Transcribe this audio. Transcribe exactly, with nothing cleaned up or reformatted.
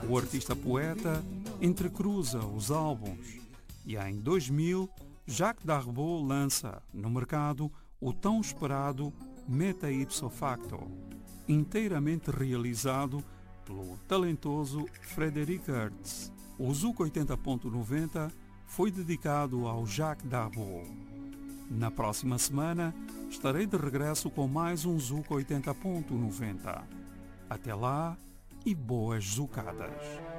O artista-poeta entrecruza os álbuns e em dois mil, Jacques Darboux lança no mercado o tão esperado Meta Ipso Facto, inteiramente realizado pelo talentoso Frédéric Hertz. O Zuc oitenta ponto noventa foi dedicado ao Jacques Darboux. Na próxima semana estarei de regresso com mais um Zuc oitenta ponto noventa. Até lá e boas zucadas!